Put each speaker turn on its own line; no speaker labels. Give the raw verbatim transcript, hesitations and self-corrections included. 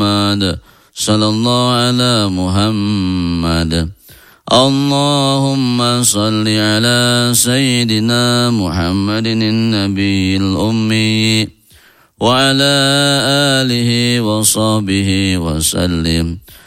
محمد صلى الله على محمد اللهم صل على سيدنا محمد النبي الأمي وعلى آله وصحبه وسلم